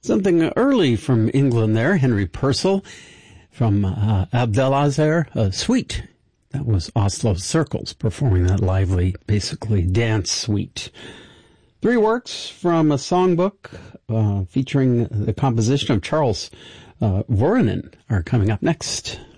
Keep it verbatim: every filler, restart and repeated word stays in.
Something early from England there, Henry Purcell from uh, Abdelazer, uh, Suite. That was Oslo Circles performing that lively, basically dance suite. Three works from a songbook uh, featuring the composition of Charles uh, Voronin are coming up next.